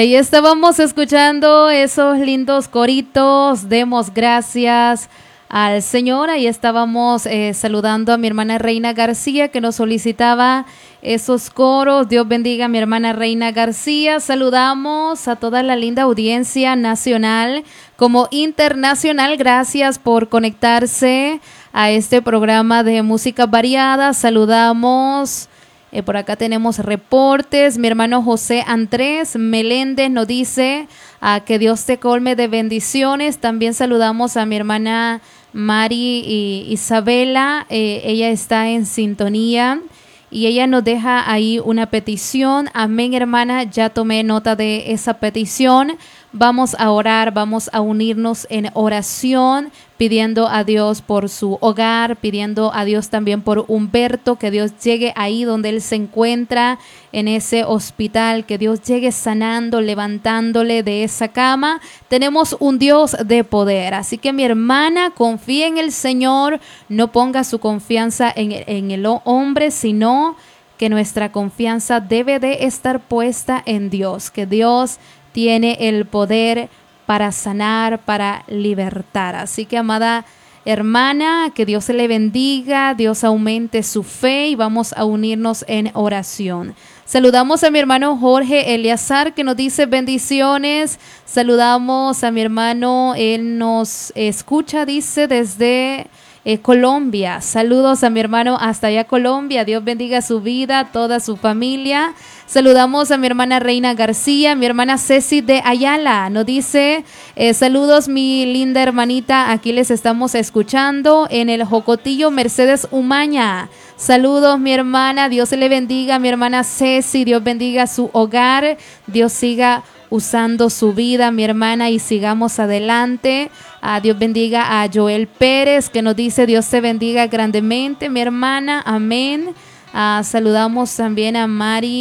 Ahí estábamos escuchando esos lindos coritos. Demos gracias al Señor. Ahí estábamos saludando a mi hermana Reina García, que nos solicitaba esos coros. Dios bendiga a mi hermana Reina García. Saludamos a toda la linda audiencia nacional como internacional. Gracias por conectarse a este programa de música variada. Saludamos. Por acá tenemos reportes. Mi hermano José Andrés Meléndez nos dice que Dios te colme de bendiciones. También saludamos a mi hermana Mari y Isabela. Ella está en sintonía y ella nos deja ahí una petición. Amén, hermana, ya tomé nota de esa petición. Vamos a orar, vamos a unirnos en oración, pidiendo a Dios por su hogar, pidiendo a Dios también por Humberto, que Dios llegue ahí donde él se encuentra, en ese hospital, que Dios llegue sanando, levantándole de esa cama. Tenemos un Dios de poder, así que mi hermana, confíe en el Señor, no ponga su confianza en el hombre, sino que nuestra confianza debe de estar puesta en Dios, que Dios tiene el poder para sanar, para libertar. Así que, amada hermana, que Dios se le bendiga, Dios aumente su fe y vamos a unirnos en oración. Saludamos a mi hermano Jorge Eleazar, que nos dice bendiciones. Saludamos a mi hermano, él nos escucha, dice, desde Colombia. Saludos a mi hermano hasta allá Colombia. Dios bendiga su vida, toda su familia. Saludamos a mi hermana Reina García, mi hermana Ceci de Ayala. Nos dice, saludos mi linda hermanita, aquí les estamos escuchando en el Jocotillo Mercedes Umaña. Saludos mi hermana, Dios le bendiga, mi hermana Ceci, Dios bendiga su hogar, Dios siga usando su vida, mi hermana, y sigamos adelante. Dios bendiga a Joel Pérez, que nos dice, Dios te bendiga grandemente, mi hermana, amén. Saludamos también a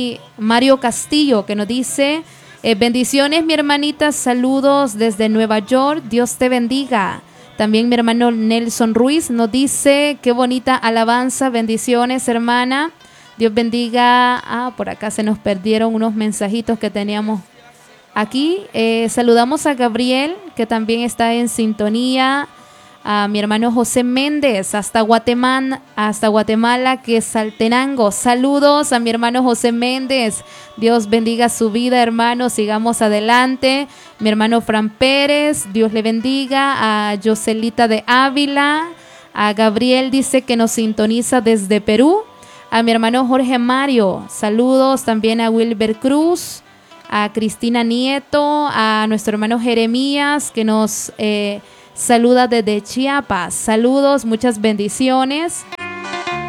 Mario Castillo, que nos dice, bendiciones, mi hermanita, saludos desde Nueva York, Dios te bendiga. También mi hermano Nelson Ruiz nos dice, qué bonita alabanza, bendiciones, hermana. Dios bendiga. Por acá se nos perdieron unos mensajitos que teníamos aquí. Saludamos a Gabriel, que también está en sintonía. A mi hermano José Méndez, hasta Guatemala, que es Saltenango. Saludos a mi hermano José Méndez. Dios bendiga su vida, hermano. Sigamos adelante. Mi hermano Fran Pérez, Dios le bendiga. A Joselita de Ávila. A Gabriel dice que nos sintoniza desde Perú. A mi hermano Jorge Mario. Saludos también a Wilber Cruz. A Cristina Nieto. A nuestro hermano Jeremías, que nos saluda desde Chiapas. Saludos, muchas bendiciones.